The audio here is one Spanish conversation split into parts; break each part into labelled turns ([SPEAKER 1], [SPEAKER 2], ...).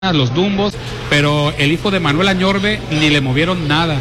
[SPEAKER 1] los Dumbos, pero el hijo de Manuel Añorbe ni le movieron nada.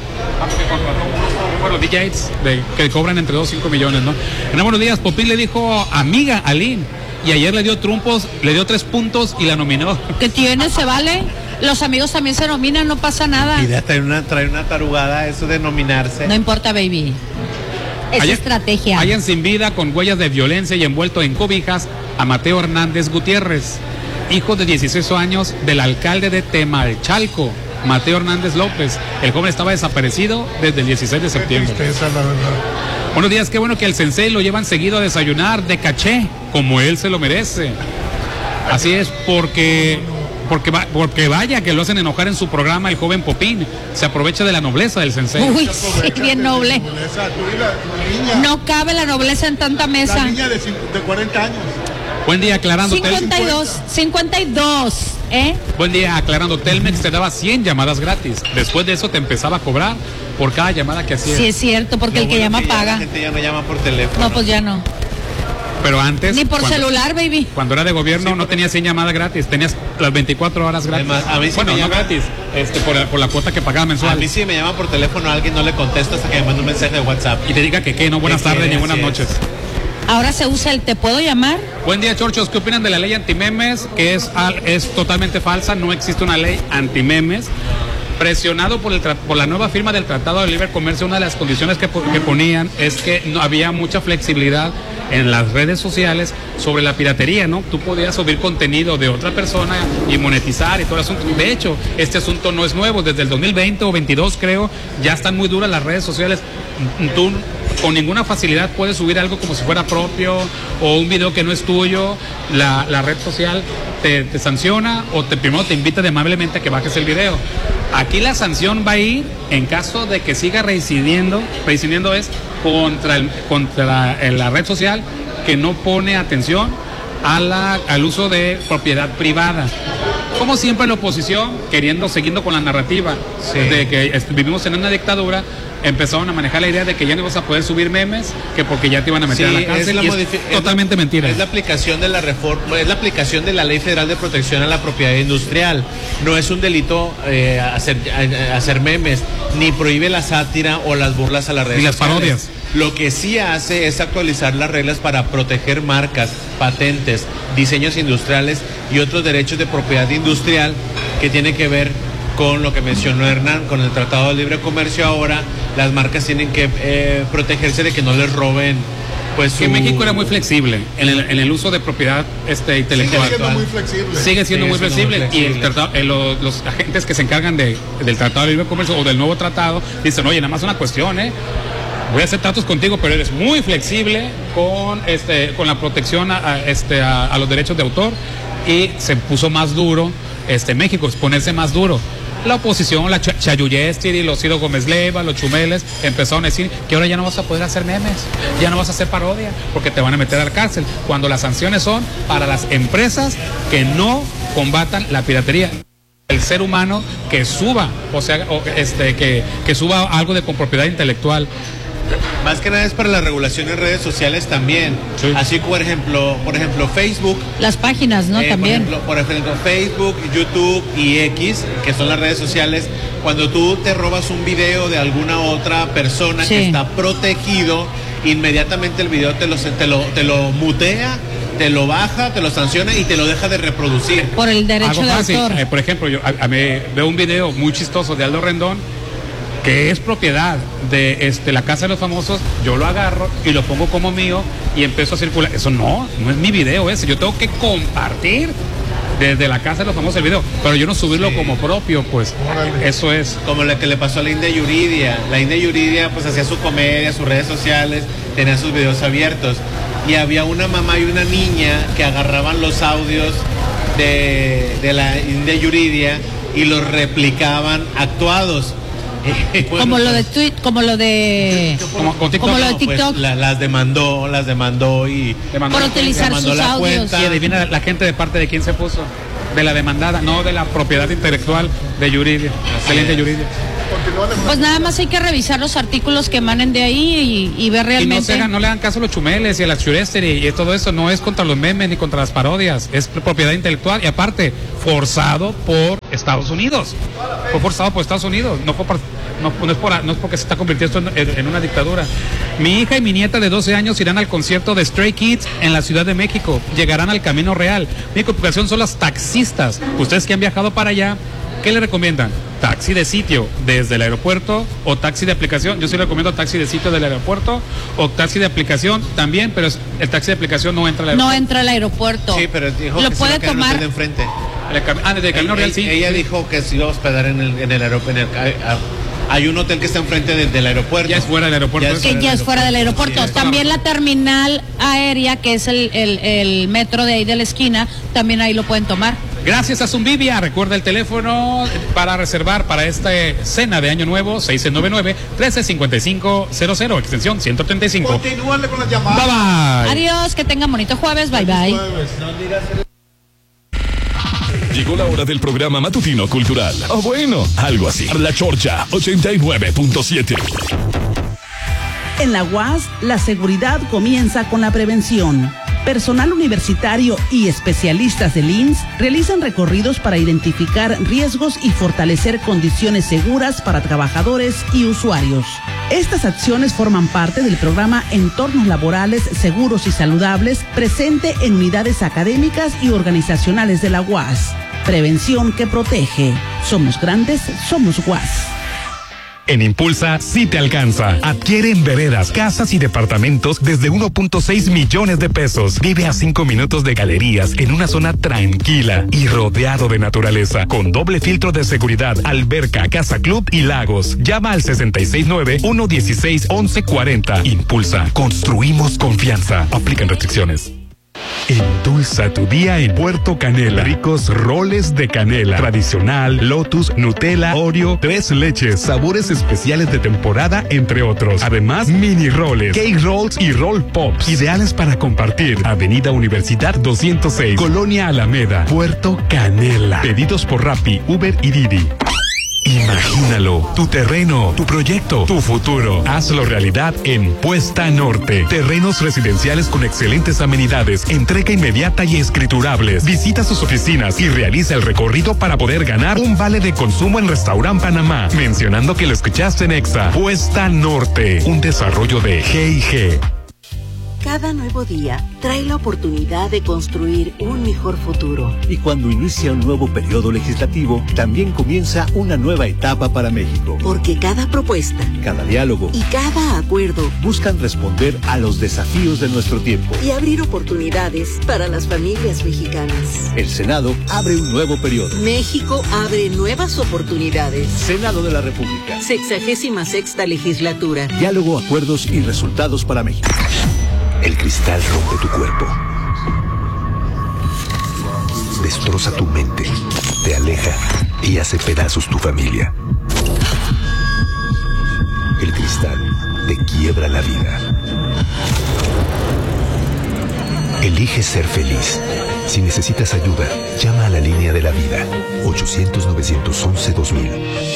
[SPEAKER 1] Bueno, DJs que cobran entre 2 y 5 millones, ¿no? En buenos días, Popín le dijo amiga a Lynn y ayer le dio 3 puntos y la nominó.
[SPEAKER 2] ¿Qué tiene? ¿Se vale? Los amigos también se nominan, no pasa nada.
[SPEAKER 3] Y trae una tarugada eso de nominarse.
[SPEAKER 2] No importa, baby. Es estrategia.
[SPEAKER 1] Hallan sin vida con huellas de violencia y envuelto en cobijas a Mateo Hernández Gutiérrez, hijo de 16 años del alcalde de Temalchalco, Mateo Hernández López. El joven estaba desaparecido desde el 16 de septiembre.
[SPEAKER 4] Qué tristeza, la verdad.
[SPEAKER 1] Buenos días, qué bueno que al sensei lo llevan seguido a desayunar de caché, como él se lo merece. Así es, porque vaya que lo hacen enojar en su programa el joven Popín. Se aprovecha de la nobleza del sensei.
[SPEAKER 2] Uy, sí, bien noble. No cabe la nobleza en tanta mesa.
[SPEAKER 4] La niña de 40 años.
[SPEAKER 1] Buen día, aclarando.
[SPEAKER 2] 52, ¿eh?
[SPEAKER 1] Buen día, aclarando. Telmex te daba 100 llamadas gratis. Después de eso te empezaba a cobrar por cada llamada que hacías.
[SPEAKER 2] Sí, es cierto, porque el que llama paga.
[SPEAKER 3] La gente ya no llama por teléfono.
[SPEAKER 2] No, pues ya no.
[SPEAKER 1] Pero antes.
[SPEAKER 2] Ni por celular, baby.
[SPEAKER 1] Cuando era de gobierno no tenías 100 llamadas gratis, tenías las 24 horas gratis.
[SPEAKER 3] Además, a mí sí
[SPEAKER 1] bueno,
[SPEAKER 3] me
[SPEAKER 1] no
[SPEAKER 3] llama...
[SPEAKER 1] gratis, por la cuota que pagaba mensual.
[SPEAKER 3] A mí sí me llama por teléfono, a alguien no le contesto hasta que me manda un mensaje de WhatsApp.
[SPEAKER 1] Y te diga que no, buenas tardes ni buenas noches.
[SPEAKER 2] Ahora se usa el ¿te puedo llamar?
[SPEAKER 1] Buen día, chorchos. ¿Qué opinan de la ley antimemes? Que es totalmente falsa, no existe una ley antimemes. Presionado por la nueva firma del Tratado de Libre Comercio, una de las condiciones que ponían es que no había mucha flexibilidad en las redes sociales sobre la piratería, ¿no? Tú podías subir contenido de otra persona y monetizar y todo el asunto. De hecho, este asunto no es nuevo, desde el 2020 o 22 creo, ya están muy duras las redes sociales. Tú con ninguna facilidad puedes subir algo como si fuera propio o un video que no es tuyo. La red social te sanciona o primero te invita amablemente a que bajes el video. Aquí la sanción va a ir en caso de que siga reincidiendo es contra la red social que no pone atención al uso de propiedad privada. Como siempre la oposición, siguiendo con la narrativa de que vivimos en una dictadura, empezaron a manejar la idea de que ya no vas a poder subir memes, que porque ya te iban a meter a la cárcel, es totalmente mentira.
[SPEAKER 3] Es la aplicación de la reforma, es la aplicación de la Ley Federal de Protección a la Propiedad Industrial. No es un delito hacer memes, ni prohíbe la sátira o las burlas a las redes sociales.
[SPEAKER 1] Y las parodias.
[SPEAKER 3] Lo que sí hace es actualizar las reglas para proteger marcas, patentes, diseños industriales y otros derechos de propiedad industrial que tiene que ver con lo que mencionó Hernán, con el Tratado de Libre Comercio. Ahora las marcas tienen que protegerse de que no les roben. Pues
[SPEAKER 1] que México era muy flexible en el uso de propiedad intelectual. Sigue siendo muy flexible. Y el tratado, los agentes que se encargan del Tratado de Libre Comercio o del nuevo tratado dicen, oye, nada más una cuestión, voy a hacer tratos contigo, pero eres muy flexible con la protección a los derechos de autor. Y se puso más duro México, ponerse más duro. La oposición, la Chayuyestiri, los Ciro Gómez Leiva, los Chumeles, empezaron a decir que ahora ya no vas a poder hacer memes, ya no vas a hacer parodia, porque te van a meter a la cárcel, cuando las sanciones son para las empresas que no combatan la piratería. El ser humano que suba, que suba algo con propiedad intelectual.
[SPEAKER 3] Más que nada es para la regulación en redes sociales también. Sí. Así por ejemplo Facebook.
[SPEAKER 2] Las páginas, ¿no? También.
[SPEAKER 3] Por ejemplo, Facebook, YouTube y X, que son las redes sociales. Cuando tú te robas un video de alguna otra persona que está protegido, inmediatamente el video te lo mutea, te lo baja, te lo sanciona y te lo deja de reproducir.
[SPEAKER 2] Por el derecho de autor.
[SPEAKER 1] Por ejemplo, yo veo un video muy chistoso de Aldo Rendón, que es propiedad de la Casa de los Famosos. Yo lo agarro y lo pongo como mío y empiezo a circular. Eso no es mi video ese. Yo tengo que compartir desde la Casa de los Famosos el video, pero yo no subirlo como propio, pues. Eso es.
[SPEAKER 3] Como lo que le pasó a la India Yuridia. La India Yuridia pues hacía su comedia, sus redes sociales, tenía sus videos abiertos. Y había una mamá y una niña que agarraban los audios de la India Yuridia y los replicaban actuados.
[SPEAKER 2] Como lo de TikTok.
[SPEAKER 1] Como lo de
[SPEAKER 2] TikTok.
[SPEAKER 3] Pues, las demandó y
[SPEAKER 2] por utilizar sus audios.
[SPEAKER 1] Y adivina la gente de parte de quién se puso. De la demandada, no de la propiedad intelectual de Yuridia, excelente Yuridia.
[SPEAKER 2] Pues nada más hay que revisar los artículos que emanen de ahí y ver realmente.
[SPEAKER 1] Y no le hagan caso a los chumeles y a las churesteri y todo eso. No es contra los memes ni contra las parodias. Es propiedad intelectual y aparte, forzado por Estados Unidos. Fue forzado por Estados Unidos. No es porque se está convirtiendo en una dictadura. Mi hija y mi nieta de 12 años irán al concierto de Stray Kids en la Ciudad de México. Llegarán al Camino Real. Mi preocupación son los taxistas. Ustedes que han viajado para allá, ¿qué le recomiendan? ¿Taxi de sitio desde el aeropuerto o taxi de aplicación? Yo sí recomiendo taxi de sitio del aeropuerto o taxi de aplicación también, pero el taxi de aplicación no entra al aeropuerto.
[SPEAKER 2] No entra al aeropuerto.
[SPEAKER 3] Sí, pero dijo
[SPEAKER 2] lo
[SPEAKER 3] que
[SPEAKER 2] puede
[SPEAKER 3] se va a
[SPEAKER 2] tomar
[SPEAKER 3] de enfrente.
[SPEAKER 1] Desde el Camino Real, sí.
[SPEAKER 3] Ella dijo que se iba a hospedar en el aeropuerto. Hay un hotel que está enfrente del aeropuerto.
[SPEAKER 1] Ya es fuera del aeropuerto.
[SPEAKER 2] Ya es fuera del aeropuerto.
[SPEAKER 3] Sí,
[SPEAKER 2] también la terminal aérea, que es el metro de ahí de la esquina, también ahí lo pueden tomar.
[SPEAKER 1] Gracias a Zumbivia. Recuerda el teléfono para reservar para esta cena de Año Nuevo, 699-135500, extensión 135.
[SPEAKER 4] Continúale con las llamadas.
[SPEAKER 1] Bye bye.
[SPEAKER 2] Adiós, que tengan bonito jueves. Bye bye.
[SPEAKER 5] Llegó la hora del programa matutino cultural. O bueno, algo así. La Chorcha 89.7.
[SPEAKER 6] En la UAS, la seguridad comienza con la prevención. Personal universitario y especialistas del IMSS realizan recorridos para identificar riesgos y fortalecer condiciones seguras para trabajadores y usuarios. Estas acciones forman parte del programa Entornos Laborales Seguros y Saludables, presente en unidades académicas y organizacionales de la UAS. Prevención que protege. Somos grandes, somos UAS.
[SPEAKER 7] En Impulsa sí te alcanza. Adquiere en veredas, casas y departamentos desde 1.6 millones de pesos. Vive a 5 minutos de galerías en una zona tranquila y rodeado de naturaleza, con doble filtro de seguridad, alberca, casa club y lagos. Llama al 669-116-1140. Impulsa. Construimos confianza. Aplican restricciones. Endulza tu día en Puerto Canela. Ricos roles de canela. Tradicional, Lotus, Nutella, Oreo, 3 leches, sabores especiales de temporada, entre otros. Además, mini roles, cake rolls y roll pops. Ideales para compartir. Avenida Universidad 206, Colonia Alameda, Puerto Canela. Pedidos por Rappi, Uber y Didi. Imagínalo, tu terreno, tu proyecto, tu futuro. Hazlo realidad en Puesta Norte. Terrenos residenciales con excelentes amenidades, entrega inmediata y escriturables. Visita sus oficinas y realiza el recorrido para poder ganar un vale de consumo en Restaurant Panamá, mencionando que lo escuchaste en Exa. Puesta Norte, un desarrollo de G&G.
[SPEAKER 8] Cada nuevo día trae la oportunidad de construir un mejor futuro.
[SPEAKER 9] Y cuando inicia un nuevo periodo legislativo, también comienza una nueva etapa para México.
[SPEAKER 8] Porque cada propuesta,
[SPEAKER 9] cada diálogo
[SPEAKER 8] y cada acuerdo
[SPEAKER 9] buscan responder a los desafíos de nuestro tiempo
[SPEAKER 8] y abrir oportunidades para las familias mexicanas.
[SPEAKER 9] El Senado abre un nuevo periodo.
[SPEAKER 8] México abre nuevas oportunidades.
[SPEAKER 9] Senado de la República.
[SPEAKER 8] 66ª legislatura.
[SPEAKER 9] Diálogo, acuerdos y resultados para México.
[SPEAKER 10] El cristal rompe tu cuerpo, destroza tu mente, te aleja y hace pedazos tu familia. El cristal te quiebra la vida. Elige ser feliz. Si necesitas ayuda, llama a la línea de la vida. 800-911-2000.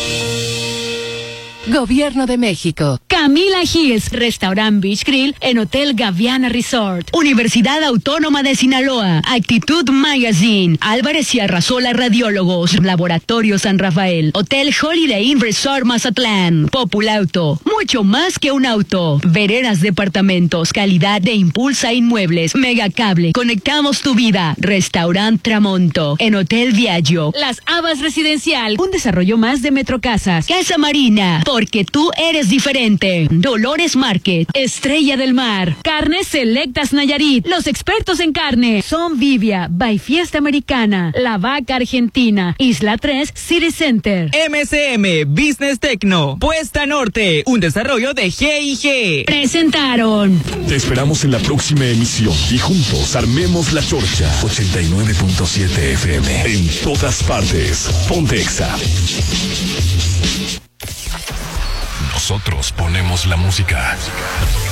[SPEAKER 11] Gobierno de México. Camila Hills, Restaurant Beach Grill en Hotel Gaviana Resort. Universidad Autónoma de Sinaloa. Actitud Magazine. Álvarez y Arrasola Radiólogos. Laboratorio San Rafael. Hotel Holiday Inn Resort Mazatlán. Populauto. Mucho más que un auto. Veredas Departamentos. Calidad de Impulsa Inmuebles. Megacable. Conectamos tu vida. Restaurant Tramonto. En Hotel Viaggio. Las Habas Residencial. Un desarrollo más de Metrocasas. Casa Marina. Porque tú eres diferente. Dolores Market, Estrella del Mar, Carnes Selectas Nayarit, los expertos en carne son Vivia, by Fiesta Americana, La Vaca Argentina, Isla 3, City Center.
[SPEAKER 12] MCM Business Tecno, Puesta Norte, un desarrollo de G&G.
[SPEAKER 11] Presentaron.
[SPEAKER 5] Te esperamos en la próxima emisión y juntos armemos la Chorcha 89.7 FM. En todas partes. Ponte Exa. Nosotros ponemos la música.